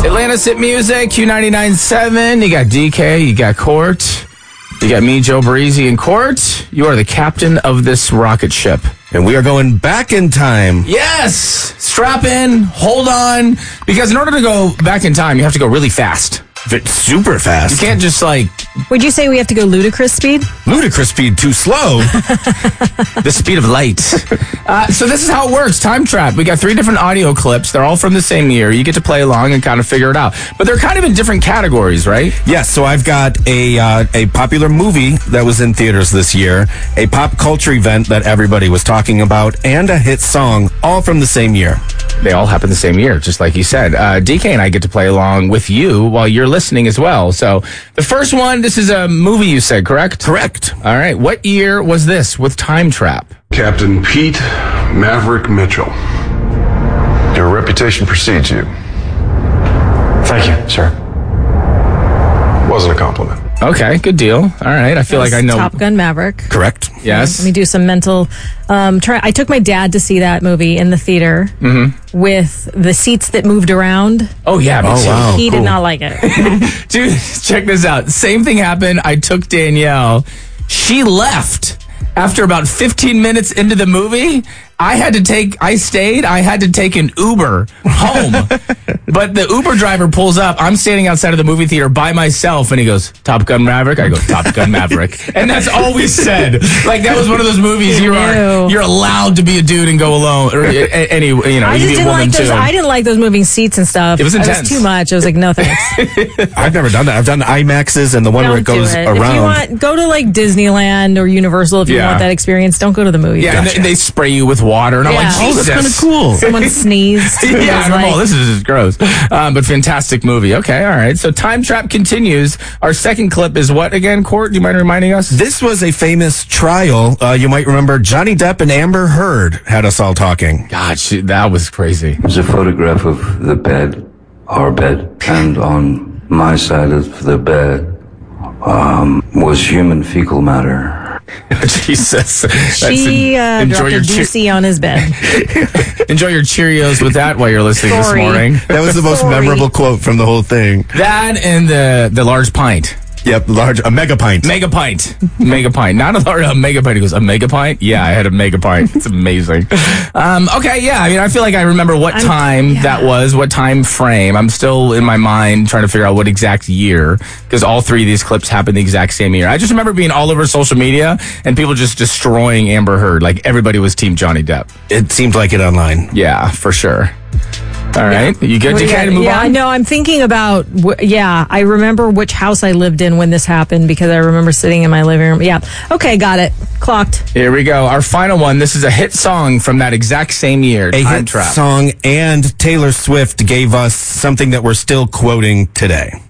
Atlanta's Hit Music, Q99.7. You got DK, you got Court, you got me, Joe Breezy, and Court. You are the captain of this rocket ship. And we are going back in time. Yes! Strap in, hold on, because in order to go back in time, you have to go really fast. Super fast. You can't just Would you say we have to go ludicrous speed? Ludicrous speed, too slow. The speed of light. So this is how it works. Time Trap. We got 3 different audio clips. They're all from the same year. You get to play along and kind of figure it out. But they're kind of in different categories, right? Yes, so I've got a popular movie that was in theaters this year, a pop culture event that everybody was talking about, and a hit song, all from the same year. They all happen the same year, just like you said. DK and I get to play along with you while you're listening as well. So the first one, this is a movie you said, correct? Correct. All right. What year was this with Time Trap? Captain Pete Maverick Mitchell. Your reputation precedes you. Thank you, sir. Wasn't a compliment. Okay, good deal. All right. I feel like I know. Top Gun Maverick. Correct. Yes. Let me do some mental. I took my dad to see that movie in the theater with the seats that moved around. Oh, yeah. Me too. Wow. He did not like it. Dude, check this out. Same thing happened. I took Danielle. She left after about 15 minutes into the movie. I had to take an Uber home. But the Uber driver pulls up. I'm standing outside of the movie theater by myself, and he goes, Top Gun Maverick? I go, Top Gun Maverick. And that's all we said. Like, that was one of those movies you're allowed to be a dude and go alone. Or any, you know, I you just be a woman too. I didn't like those moving seats and stuff. It was intense. It was too much. I was like, no thanks. I've never done that. I've done the IMAXs and the one where it goes around. If you want, go to like Disneyland or Universal if you want that experience. Don't go to the movie. Yeah, Gotcha. and they spray you with water. And I'm like, Jesus. That's kind of cool. Someone sneezed. Yeah, I'm like, this is just gross. But fantastic movie. Okay, all right. So Time Trap continues. Our second clip is what again, Court? Do you mind reminding us? This was a famous trial. You might remember Johnny Depp and Amber Heard had us all talking. God, that was crazy. There's a photograph of the bed, our bed, and on my side of the bed was human fecal matter. Jesus. She dropped a doozy on his bed. Enjoy your Cheerios with that while you're listening this morning. That was the most memorable quote from the whole thing. That and the large pint. Yep, a mega pint. Mega pint. Mega pint. Not a mega pint. He goes, a mega pint? Yeah, I had a mega pint. It's amazing. Okay, yeah. I mean, I feel like I remember what time that was, what time frame. I'm still in my mind trying to figure out what exact year, because all 3 of these clips happened the exact same year. I just remember being all over social media and people just destroying Amber Heard. Like, everybody was Team Johnny Depp. It seemed like it online. Yeah, for sure. All right. You good? You kind of move on? Yeah, no, I'm thinking about, I remember which house I lived in when this happened because I remember sitting in my living room. Yeah. Okay, got it. Clocked. Here we go. Our final one. This is a hit song from that exact same year. A Time hit Trap. song, and Taylor Swift gave us something that we're still quoting today.